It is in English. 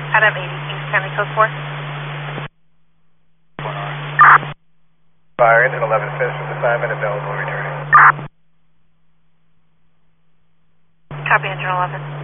Adam 80, Kings County Code 4. Fire engine 11 finished with assignment, available returning. Copy, engine 11.